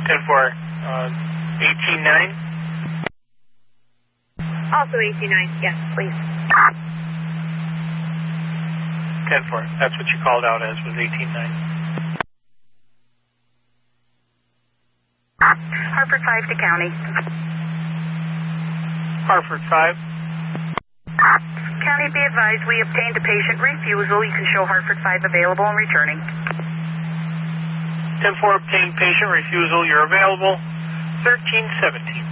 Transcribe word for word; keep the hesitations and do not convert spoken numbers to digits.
ten four, uh, eighteen nine. Also eighteen nine, yes, please. ten four, that's what you called out as, was eighteen nine. Hartford five to County. Hartford five. County, be advised, we obtained a patient refusal. You can show Hartford five available and returning. ten four, obtained patient refusal. You're available. thirteen seventeen.